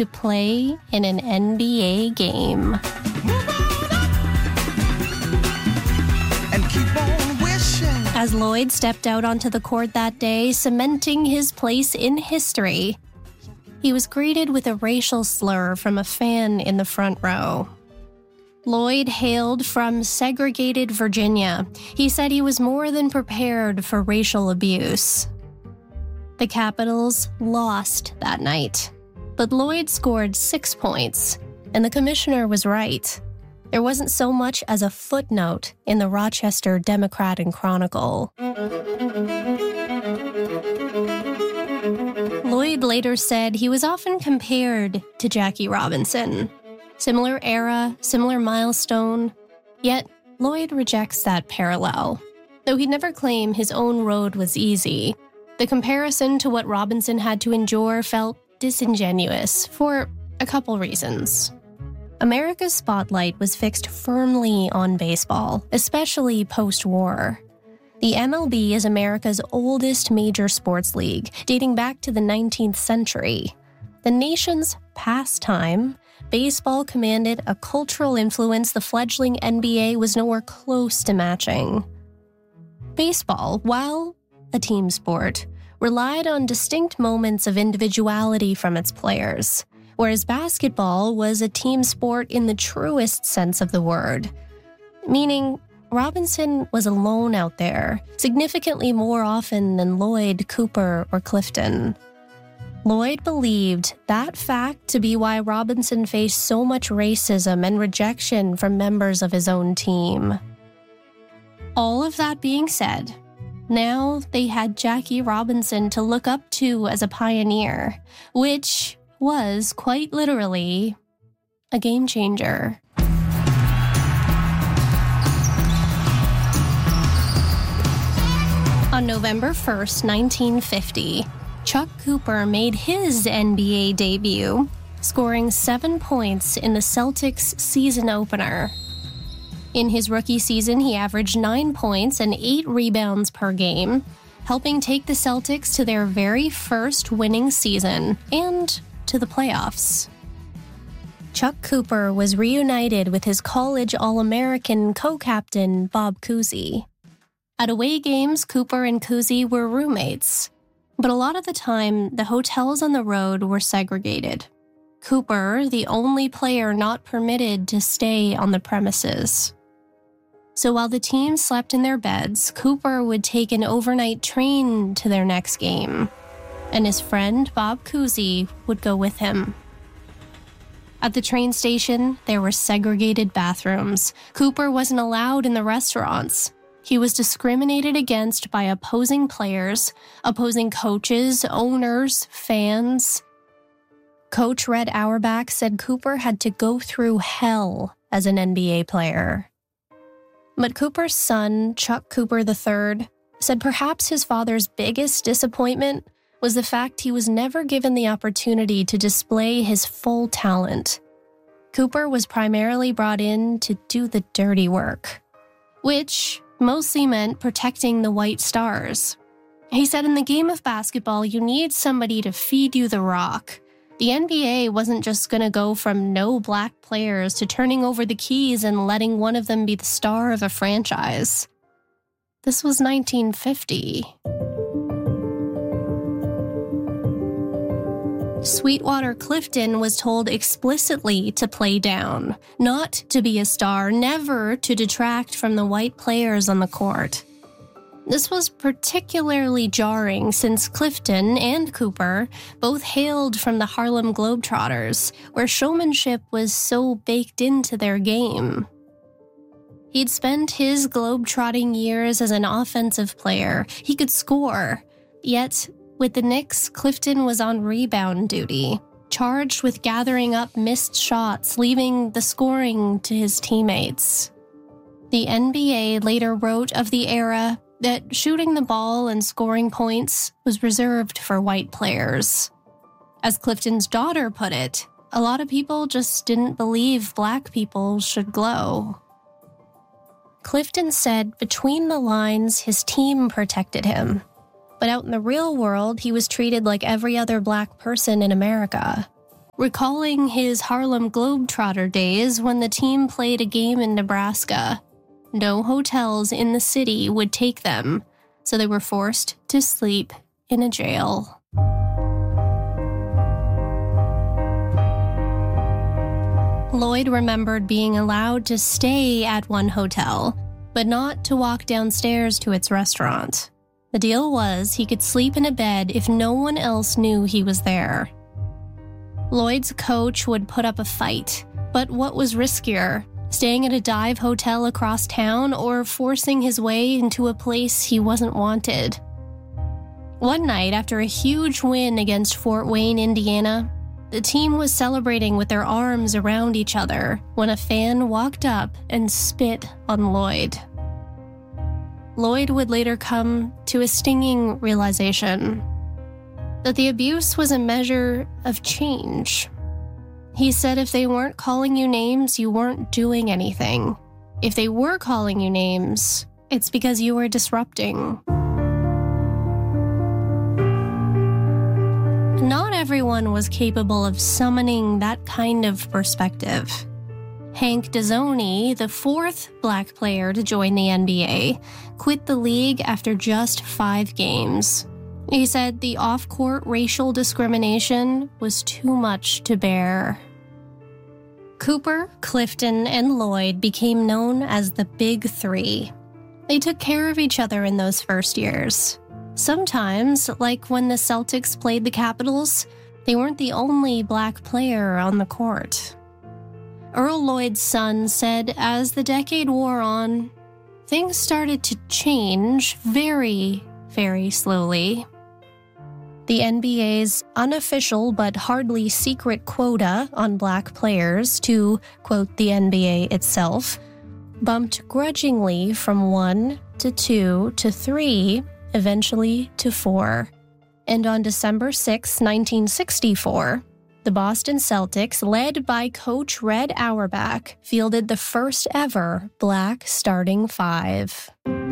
to play in an NBA game. And keep on wishing. As Lloyd stepped out onto the court that day, cementing his place in history, he was greeted with a racial slur from a fan in the front row. Lloyd hailed from segregated Virginia. He said he was more than prepared for racial abuse. The Capitals lost that night, but Lloyd scored 6 points, and the commissioner was right. There wasn't so much as a footnote in the Rochester Democrat and Chronicle. Lloyd later said he was often compared to Jackie Robinson. Similar era, similar milestone, yet Lloyd rejects that parallel. Though he'd never claim his own road was easy, the comparison to what Robinson had to endure felt disingenuous for a couple reasons. America's spotlight was fixed firmly on baseball, especially post-war. The MLB is America's oldest major sports league, dating back to the 19th century. The nation's pastime, baseball commanded a cultural influence the fledgling NBA was nowhere close to matching. Baseball, while a team sport, relied on distinct moments of individuality from its players, whereas basketball was a team sport in the truest sense of the word, meaning Robinson was alone out there, significantly more often than Lloyd, Cooper, or Clifton. Lloyd believed that fact to be why Robinson faced so much racism and rejection from members of his own team. All of that being said, now they had Jackie Robinson to look up to as a pioneer, which was quite literally a game changer. On November 1st, 1950, Chuck Cooper made his NBA debut, scoring 7 points in the Celtics season opener. In his rookie season, he averaged 9 points and 8 rebounds per game, helping take the Celtics to their very first winning season and to the playoffs. Chuck Cooper was reunited with his college All-American co-captain Bob Cousy. At away games, Cooper and Cousy were roommates, but a lot of the time, the hotels on the road were segregated. Cooper, the only player not permitted to stay on the premises. So while the team slept in their beds, Cooper would take an overnight train to their next game, and his friend Bob Cousy would go with him. At the train station, there were segregated bathrooms. Cooper wasn't allowed in the restaurants. He was discriminated against by opposing players, opposing coaches, owners, fans. Coach Red Auerbach said Cooper had to go through hell as an NBA player. But Cooper's son, Chuck Cooper III, said perhaps his father's biggest disappointment was the fact he was never given the opportunity to display his full talent. Cooper was primarily brought in to do the dirty work, which mostly meant protecting the White Stars. He said in the game of basketball, you need somebody to feed you the rock. The NBA wasn't just going to go from no black players to turning over the keys and letting one of them be the star of a franchise. This was 1950. Sweetwater Clifton was told explicitly to play down, not to be a star, never to detract from the white players on the court. This was particularly jarring since Clifton and Cooper both hailed from the Harlem Globetrotters, where showmanship was so baked into their game. He'd spent his globetrotting years as an offensive player. He could score, yet with the Knicks, Clifton was on rebound duty, charged with gathering up missed shots, leaving the scoring to his teammates. The NBA later wrote of the era that shooting the ball and scoring points was reserved for white players. As Clifton's daughter put it, a lot of people just didn't believe black people should glow. Clifton said between the lines his team protected him, but out in the real world, he was treated like every other black person in America. recalling his Harlem Globetrotter days when the team played a game in Nebraska. No hotels in the city would take them, so they were forced to sleep in a jail. Lloyd remembered being allowed to stay at one hotel, but not to walk downstairs to its restaurant. The deal was he could sleep in a bed if no one else knew he was there. Lloyd's coach would put up a fight, but what was riskier, staying at a dive hotel across town or forcing his way into a place he wasn't wanted? One night, after a huge win against Fort Wayne, Indiana, the team was celebrating with their arms around each other when a fan walked up and spit on Lloyd. Lloyd would later come to a stinging realization that the abuse was a measure of change. He said if they weren't calling you names, you weren't doing anything. If they were calling you names, it's because you were disrupting. Not everyone was capable of summoning that kind of perspective. Hank Dezzoni, the fourth black player to join the NBA, quit the league after just 5 games. He said the off-court racial discrimination was too much to bear. Cooper, Clifton, and Lloyd became known as the Big Three. They took care of each other in those first years. Sometimes, like when the Celtics played the Capitals, they weren't the only black player on the court. Earl Lloyd's son said as the decade wore on, things started to change very, very slowly. The NBA's unofficial but hardly secret quota on black players, to quote the NBA itself, bumped grudgingly from 1 to 2 to 3, eventually to 4. And on December 6, 1964, the Boston Celtics, led by coach Red Auerbach, fielded the first ever black starting 5.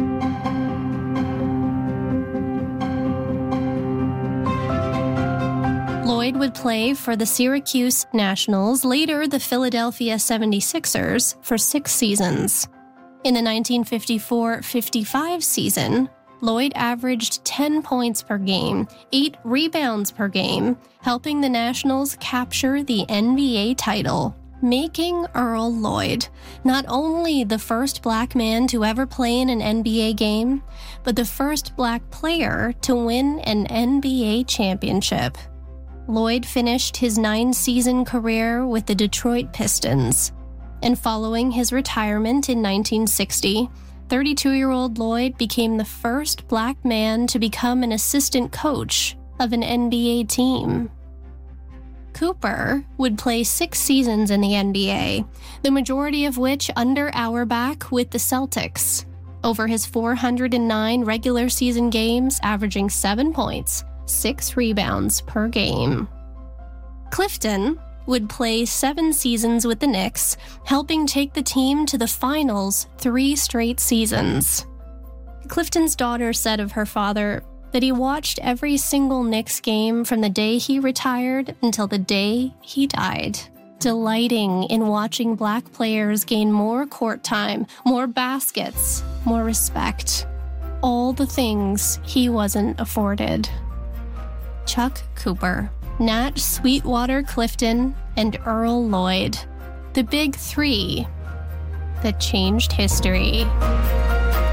Lloyd would play for the Syracuse Nationals, later the Philadelphia 76ers, for 6 seasons. In the 1954-55 season, Lloyd averaged 10 points per game, 8 rebounds per game, helping the Nationals capture the NBA title, making Earl Lloyd not only the first black man to ever play in an NBA game, but the first black player to win an NBA championship. Lloyd finished his 9-season career with the Detroit Pistons, and following his retirement in 1960, 32-year-old Lloyd became the first black man to become an assistant coach of an NBA team. Cooper would play 6 seasons in the NBA, the majority of which under Auerbach with the Celtics. Over his 409 regular season games, averaging 7 points, 6 rebounds per game. Clifton would play 7 seasons with the Knicks, helping take the team to the finals 3 straight seasons. Clifton's daughter said of her father that he watched every single Knicks game from the day he retired until the day he died, delighting in watching black players gain more court time, more baskets, more respect. All the things he wasn't afforded. Chuck Cooper, Nat Sweetwater Clifton, and Earl Lloyd, the Big Three that changed history.